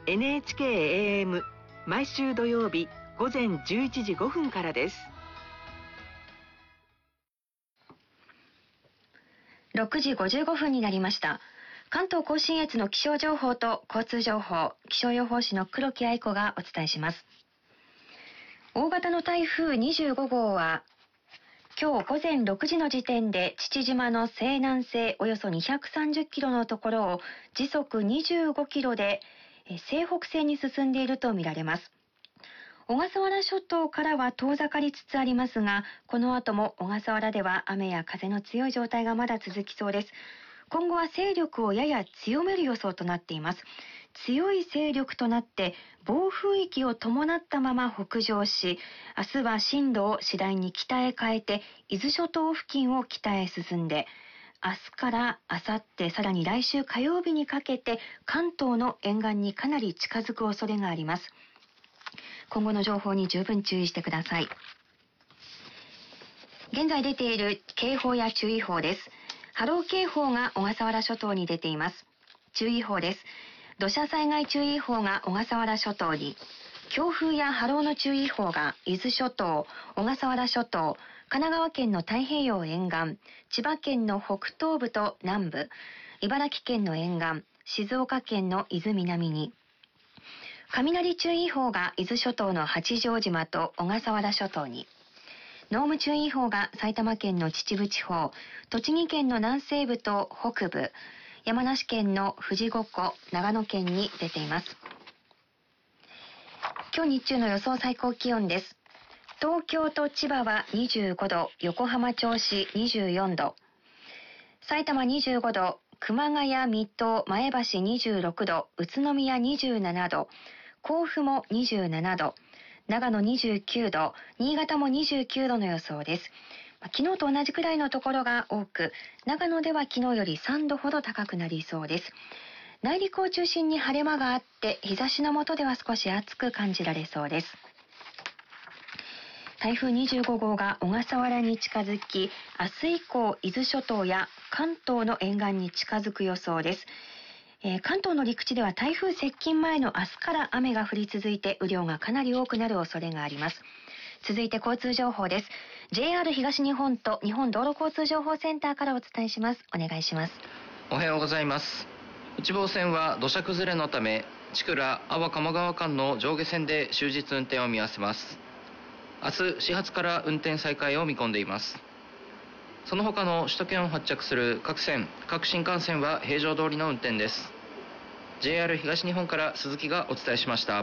NHK-AM 毎週土曜日午前11時5分からです。 6時55分になりました。関東甲信越の気象情報と交通情報、気象予報士の黒木愛子がお伝えします。大型の台風25号は今日午前6時の時点で父島の西南西およそ230キロのところを時速25キロで西北西に進んでいるとみられます。小笠原諸島からは遠ざかりつつありますが、この後も小笠原では雨や風の強い状態がまだ続きそうです。今後は勢力をやや強める予想となっています。強い勢力となって暴風域を伴ったまま北上し、明日は進路を次第に北へ変えて伊豆諸島付近を北へ進んで、明日から明後日、さらに来週火曜日にかけて関東の沿岸にかなり近づく恐れがあります。今後の情報に十分注意してください。現在出ている警報や注意報です。波浪警報が小笠原諸島に出ています。注意報です。土砂災害注意報が小笠原諸島に、強風や波浪の注意報が伊豆諸島、小笠原諸島、神奈川県の太平洋沿岸、千葉県の北東部と南部、茨城県の沿岸、静岡県の伊豆南に、雷注意報が伊豆諸島の八丈島と小笠原諸島に、濃霧注意報が埼玉県の秩父地方、栃木県の南西部と北部、山梨県の富士五湖、長野県に出ています。今日日中の予想最高気温です。東京と千葉は25度、横浜銚子24度、埼玉25度、熊谷、水戸、前橋26度、宇都宮27度、甲府も27度、長野29度、新潟も29度の予想です。昨日と同じくらいのところが多く、長野では昨日より3度ほど高くなりそうです。内陸を中心に晴れ間があって、日差しの下では少し暑く感じられそうです。台風25号が小笠原に近づき、明日以降、伊豆諸島や関東の沿岸に近づく予想です。関東の陸地では台風接近前の明日から雨が降り続いて雨量がかなり多くなる恐れがあります。続いて交通情報です。JR 東日本と日本道路交通情報センターからお伝えします。お願いします。 おはようございます。内房線は土砂崩れのため千倉安房鴨川間の上下線で終日運転を見合わせます。明日始発から運転再開を見込んでいます。その他の首都圏を発着する各線各新幹線は平常通りの運転です。 JR 東日本から鈴木がお伝えしました。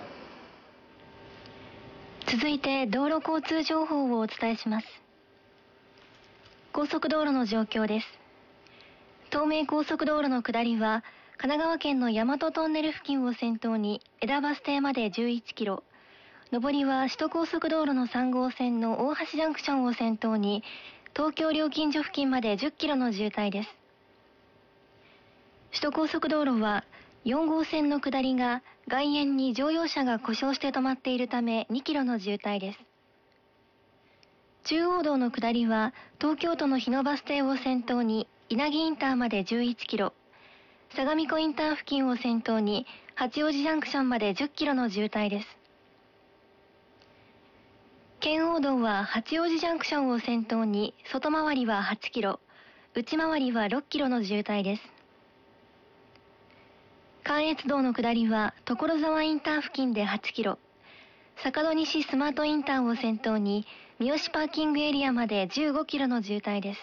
続いて道路交通情報をお伝えします。高速道路の状況です。東名高速道路の下りは神奈川県の大和トンネル付近を先頭に枝バス停まで11キロ、上りは首都高速道路の3号線の大橋ジャンクションを先頭に東京料金所付近まで10キロの渋滞です。首都高速道路は4号線の下りが外苑に乗用車が故障して止まっているため2キロの渋滞です。中央道の下りは東京都の日野バス停を先頭に稲城インターまで11キロ、相模湖インター付近を先頭に八王子ジャンクションまで10キロの渋滞です。圏央道は八王子ジャンクションを先頭に外回りは8キロ、内回りは6キロの渋滞です。関越道の下りは所沢インター付近で8キロ、坂戸西スマートインターを先頭に三好パーキングエリアまで15キロの渋滞です。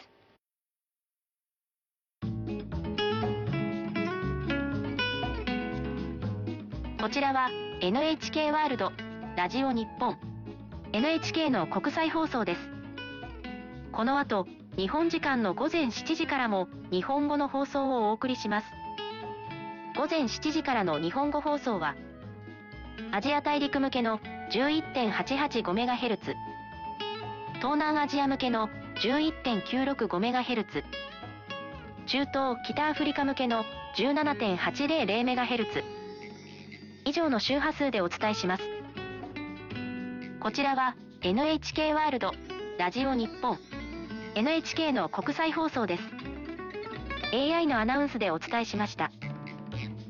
こちらは NHK ワールドラジオ日本 NHK の国際放送です。この後、日本時間の午前7時からも日本語の放送をお送りします。午前7時からの日本語放送は、アジア大陸向けの 11.885MHz、東南アジア向けの 11.965MHz、中東・北アフリカ向けの 17.800MHz、以上の周波数でお伝えします。こちらは NHK ワールドラジオ日本 NHK の国際放送です。AI のアナウンスでお伝えしました。